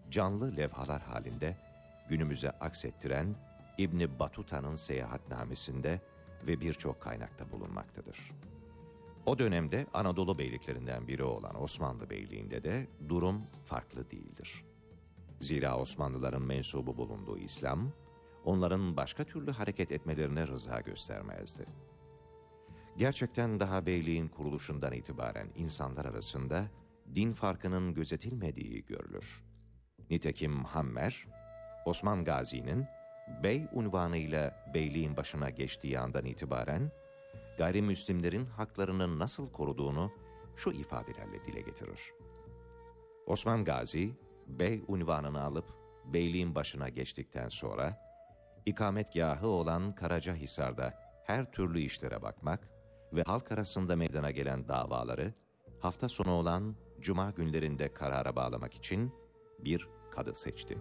canlı levhalar halinde günümüze aksettiren İbn Batuta'nın seyahatnamesinde ve birçok kaynakta bulunmaktadır. O dönemde Anadolu beyliklerinden biri olan Osmanlı Beyliği'nde de durum farklı değildir. Zira Osmanlıların mensubu bulunduğu İslam, onların başka türlü hareket etmelerine rıza göstermezdi. Gerçekten daha beyliğin kuruluşundan itibaren insanlar arasında din farkının gözetilmediği görülür. Nitekim Hammer, Osman Gazi'nin bey unvanıyla beyliğin başına geçtiği andan itibaren gayrimüslimlerin haklarını nasıl koruduğunu şu ifadelerle dile getirir. Osman Gazi, bey unvanını alıp beyliğin başına geçtikten sonra, ikametgahı olan Karacahisar'da her türlü işlere bakmak ve halk arasında meydana gelen davaları hafta sonu olan cuma günlerinde karara bağlamak için bir kadı seçti.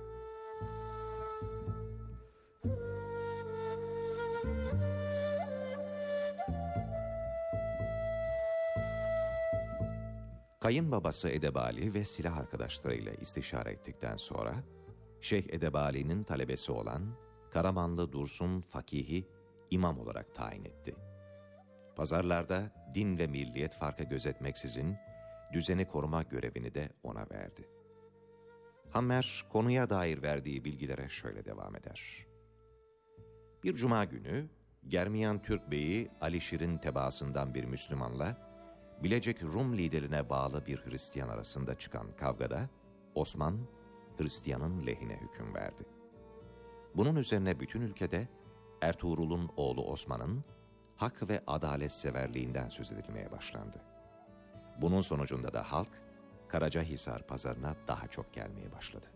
Kayınbabası Edebali ve silah arkadaşlarıyla istişare ettikten sonra, Şeyh Edebali'nin talebesi olan Karamanlı Dursun Fakihi imam olarak tayin etti. Pazarlarda din ve milliyet farkı gözetmeksizin düzeni koruma görevini de ona verdi. Hammer konuya dair verdiği bilgilere şöyle devam eder. Bir cuma günü Germiyan Türk Beyi Alişir'in tebaasından bir Müslümanla Bilecik Rum liderine bağlı bir Hristiyan arasında çıkan kavgada Osman, Hristiyanın lehine hüküm verdi. Bunun üzerine bütün ülkede Ertuğrul'un oğlu Osman'ın hak ve adalet severliğinden söz edilmeye başlandı. Bunun sonucunda da halk Karacahisar pazarına daha çok gelmeye başladı.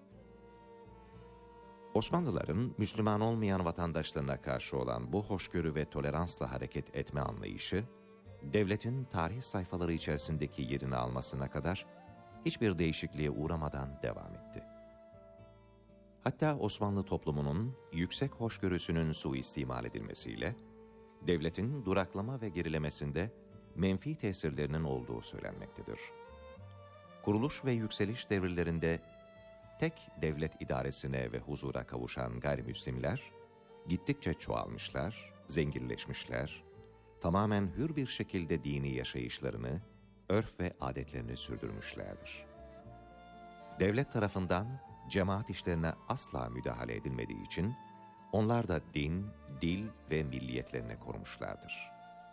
Osmanlıların Müslüman olmayan vatandaşlarına karşı olan bu hoşgörü ve toleransla hareket etme anlayışı, devletin tarih sayfaları içerisindeki yerini almasına kadar hiçbir değişikliğe uğramadan devam etti. Hatta Osmanlı toplumunun yüksek hoşgörüsünün suistimal edilmesiyle, devletin duraklama ve gerilemesinde menfi tesirlerinin olduğu söylenmektedir. Kuruluş ve yükseliş devirlerinde tek devlet idaresine ve huzura kavuşan gayrimüslimler, gittikçe çoğalmışlar, zenginleşmişler, tamamen hür bir şekilde dini yaşayışlarını, örf ve adetlerini sürdürmüşlerdir. Devlet tarafından cemaat işlerine asla müdahale edilmediği için, onlar da din, dil ve milliyetlerini korumuşlardır.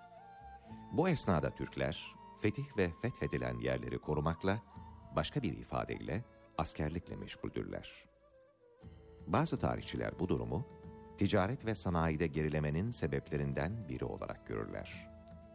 Bu esnada Türkler, fetih ve fethedilen yerleri korumakla, başka bir ifadeyle askerlikle meşguldürler. Bazı tarihçiler bu durumu, ticaret ve sanayide gerilemenin sebeplerinden biri olarak görürler.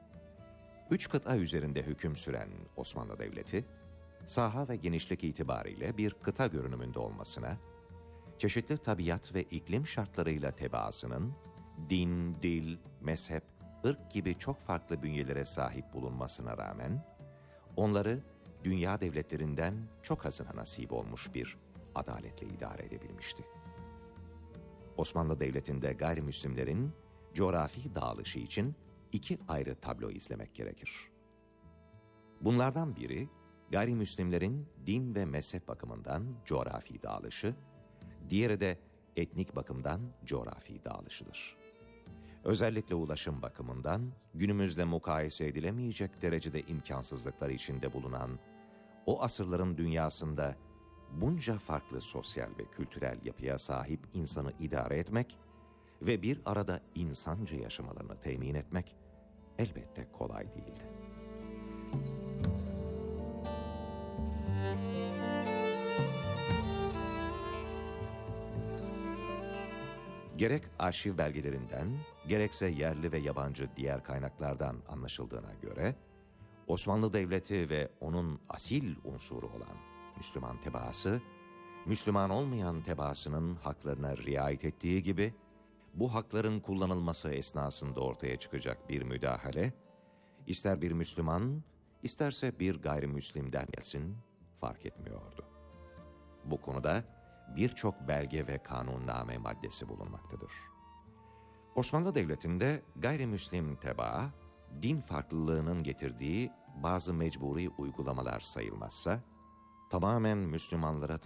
3 kıta üzerinde hüküm süren Osmanlı Devleti, saha ve genişlik itibariyle bir kıta görünümünde olmasına, çeşitli tabiat ve iklim şartlarıyla tebaasının, din, dil, mezhep, ırk gibi çok farklı bünyelere sahip bulunmasına rağmen, onları dünya devletlerinden çok azına nasip olmuş bir adaletle idare edebilmişti. Osmanlı Devleti'nde gayrimüslimlerin coğrafi dağılışı için 2 ayrı tablo izlemek gerekir. Bunlardan biri, gayrimüslimlerin din ve mezhep bakımından coğrafi dağılışı, diğeri de etnik bakımdan coğrafi dağılışıdır. Özellikle ulaşım bakımından günümüzde mukayese edilemeyecek derecede imkansızlıklar içinde bulunan o asırların dünyasında bunca farklı sosyal ve kültürel yapıya sahip insanı idare etmek ve bir arada insanca yaşamalarını temin etmek elbette kolay değildi. Gerek arşiv belgelerinden, gerekse yerli ve yabancı diğer kaynaklardan anlaşıldığına göre, Osmanlı Devleti ve onun asil unsuru olan Müslüman tebaası, Müslüman olmayan tebaasının haklarına riayet ettiği gibi, bu hakların kullanılması esnasında ortaya çıkacak bir müdahale, ister bir Müslüman, isterse bir gayrimüslimden gelsin, fark etmiyordu. Bu konuda birçok belge ve kanunname maddesi bulunmaktadır. Osmanlı Devleti'nde gayrimüslim tebaa, din farklılığının getirdiği bazı mecburi uygulamalar sayılmazsa, tamamen Müslümanlara